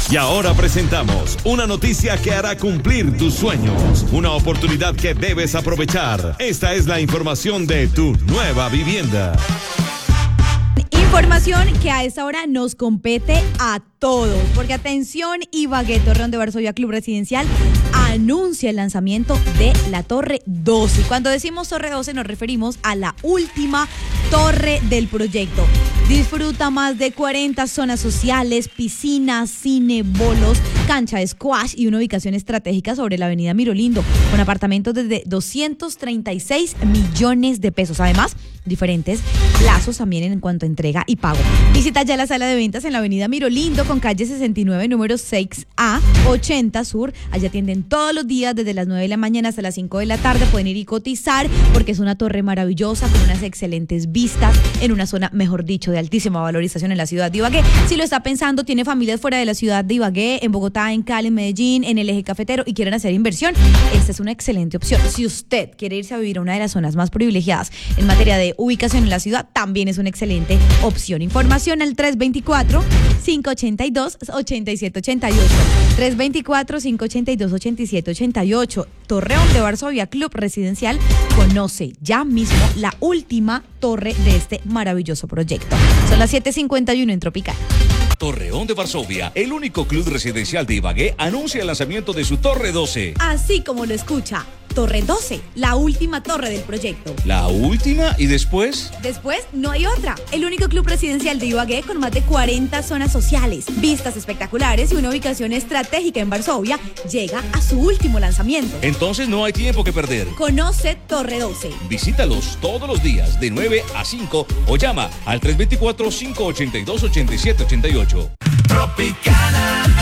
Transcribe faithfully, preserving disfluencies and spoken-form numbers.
Y ahora presentamos una noticia que hará cumplir tus sueños, una oportunidad que debes aprovechar. Esta es la información de tu nueva vivienda. Información que a esta hora nos compete a todos, porque atención, Ibagué, Torreón de Varsovia Club Residencial anuncia el lanzamiento de la Torre doce. Cuando decimos Torre doce nos referimos a la última torre del proyecto. Disfruta más de cuarenta zonas sociales, piscinas, cine, bolos, cancha de squash y una ubicación estratégica sobre la avenida Mirolindo, con apartamentos desde doscientos treinta y seis millones de pesos. Además, diferentes plazos también en cuanto a entrega y pago. Visita ya la sala de ventas en la avenida Mirolindo con calle sesenta y nueve, número seis A, ochenta Sur. Allá atienden todos los días desde las nueve de la mañana hasta las cinco de la tarde. Pueden ir y cotizar porque es una torre maravillosa con unas excelentes vistas en una zona, mejor dicho, de altísima valorización en la ciudad de Ibagué. Si lo está pensando, tiene familias fuera de la ciudad de Ibagué, en Bogotá, en Cali, en Medellín, en el eje cafetero y quieren hacer inversión, esta es una excelente opción. Si usted quiere irse a vivir a una de las zonas más privilegiadas en materia de ubicación en la ciudad, también es una excelente opción. Información al tres dos cuatro, cinco ocho dos, ocho siete ocho ocho. tres dos cuatro, cinco ocho dos, ocho siete ocho ocho. Torreón de Varsovia Club Residencial conoce ya mismo la última torre de este maravilloso proyecto. Son las siete cincuenta y uno en Tropical. Torreón de Varsovia, el único club residencial de Ibagué, anuncia el lanzamiento de su Torre doce. Así como lo escucha, Torre doce, la última torre del proyecto. ¿La última? ¿Y después? Después no hay otra. El único club residencial de Ibagué con más de cuarenta zonas sociales, vistas espectaculares y una ubicación estratégica en Varsovia llega a su último lanzamiento. Entonces no hay tiempo que perder. Conoce Torre doce. Visítalos todos los días de nueve a cinco o llama al tres dos cuatro, cinco ocho dos, ocho siete ocho ocho. Tropicana.